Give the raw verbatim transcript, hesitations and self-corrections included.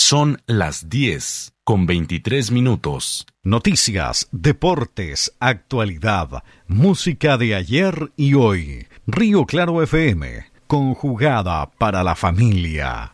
Son las diez con veintitrés minutos. Noticias, deportes, actualidad, música de ayer y hoy. Río Claro F M, conjugada para la familia.